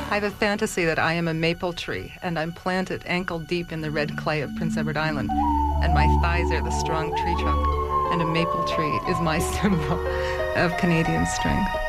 I have a fantasy that I am a maple tree, and I'm planted ankle deep in the red clay of Prince Edward Island, and my thighs are the strong tree trunk, and a maple tree is my symbol of Canadian strength.